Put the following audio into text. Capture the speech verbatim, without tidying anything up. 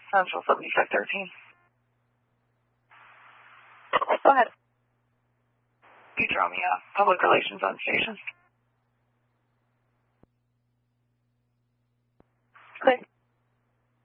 Central seventy-five thirteen. Go ahead. You draw me up. Public relations on station.